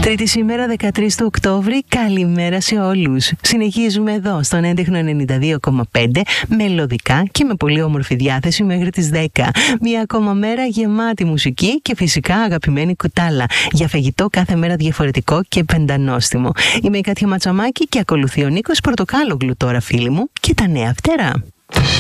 Τρίτη σήμερα 13 του Οκτώβρη, καλημέρα σε όλους. Συνεχίζουμε εδώ στον έντεχνο 92,5 μελωδικά και με πολύ όμορφη διάθεση μέχρι τις 10. Μια ακόμα μέρα γεμάτη μουσική και φυσικά αγαπημένη κουτάλα. Για φαγητό κάθε μέρα διαφορετικό και πεντανόστιμο. Είμαι η Κάτια Ματσαμάκη και ακολουθεί ο Νίκος Πορτοκάλογλου τώρα, φίλοι μου, και τα νέα φτερά.